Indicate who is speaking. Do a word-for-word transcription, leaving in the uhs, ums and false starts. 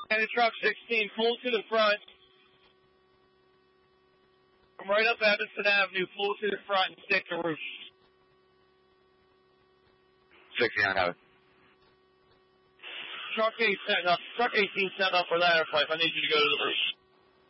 Speaker 1: And the truck sixteen, full to the front. From right up Evanston Avenue, full to the front and stick to roof.
Speaker 2: sixteen, I have it.
Speaker 1: Truck eight set up. Truck eighteen set up for ladder pipe. I need you to go to the roof.